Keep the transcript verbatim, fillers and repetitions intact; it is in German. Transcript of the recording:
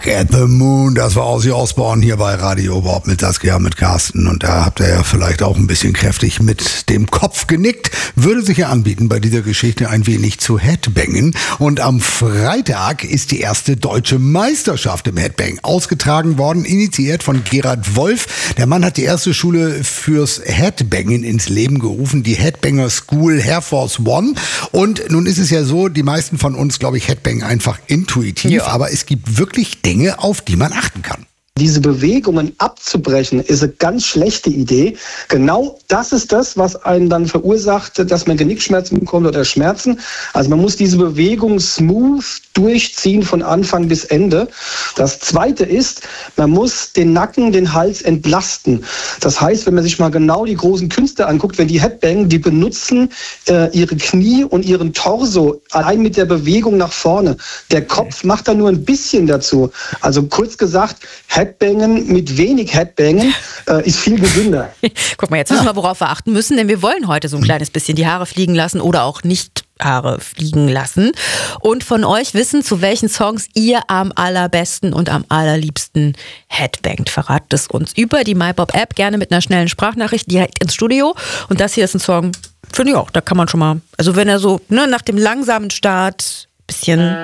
At the Moon, das war Ozzy Osbourne hier bei Radio Bob mit Saskia, mit Carsten. Und da habt ihr ja vielleicht auch ein bisschen kräftig mit dem Kopf genickt. Würde sich ja anbieten, bei dieser Geschichte ein wenig zu Headbangen. Und am Freitag ist die erste deutsche Meisterschaft im Headbang ausgetragen worden, initiiert von Gerhard Wolf. Der Mann hat die erste Schule fürs Headbangen ins Leben gerufen, die Headbanger School Air Force One. Und nun ist es ja so, die meisten von uns, glaube ich, Headbangen einfach intuitiv. Ja. Aber es gibt wirklich Dinge, auf die man achten kann. Diese Bewegungen abzubrechen, ist eine ganz schlechte Idee. Genau das ist das, was einen dann verursacht, dass man Genickschmerzen bekommt oder Schmerzen. Also man muss diese Bewegung smooth durchziehen von Anfang bis Ende. Das Zweite ist, man muss den Nacken, den Hals entlasten. Das heißt, wenn man sich mal genau die großen Künstler anguckt, wenn die Headbangen, die benutzen äh, ihre Knie und ihren Torso allein mit der Bewegung nach vorne. Der Kopf macht da nur ein bisschen dazu. Also kurz gesagt, Headbangen mit wenig Headbangen äh, ist viel gesünder. Guck mal, jetzt wissen wir, worauf wir achten müssen, denn wir wollen heute so ein kleines bisschen die Haare fliegen lassen oder auch nicht Haare fliegen lassen und von euch wissen, zu welchen Songs ihr am allerbesten und am allerliebsten headbangt. Verratet es uns über die MyBob-App, gerne mit einer schnellen Sprachnachricht direkt ins Studio. Und das hier ist ein Song, finde ich auch, da kann man schon mal, also wenn er so ne, nach dem langsamen Start bisschen